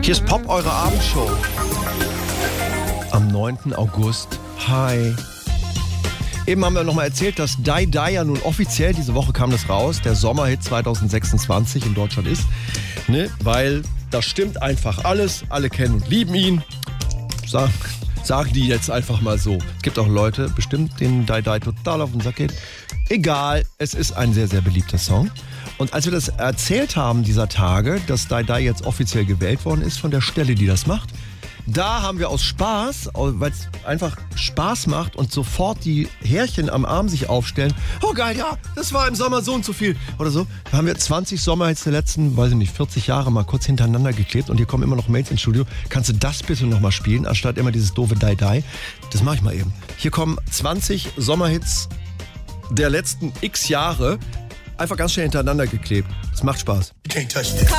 Hier ist Pop, eure Abendshow. Am 9. August. Hi. Eben haben wir nochmal erzählt, dass Die Die ja nun offiziell, diese Woche kam das raus, der Sommerhit 2026 in Deutschland ist. Ne? Weil das stimmt einfach alles. Alle kennen und lieben ihn. Sagen die jetzt einfach mal so. Es gibt auch Leute, bestimmt, denen Die Die total auf den Sack geht. Egal, es ist ein sehr, sehr beliebter Song. Und als wir das erzählt haben dieser Tage, dass Die Die jetzt offiziell gewählt worden ist von der Stelle, die das macht, da haben wir aus Spaß, weil es einfach Spaß macht und sofort die Härchen am Arm sich aufstellen. Oh geil, ja, das war im Sommer so und so viel. Oder so. Da haben wir 20 Sommerhits der letzten, weiß ich nicht, 40 Jahre mal kurz hintereinander geklebt. Und hier kommen immer noch Mails ins Studio. Kannst du das bitte nochmal spielen, anstatt immer dieses doofe Die Die? Das mache ich mal eben. Hier kommen 20 Sommerhits der letzten x Jahre. Einfach ganz schnell hintereinander geklebt. Das macht Spaß.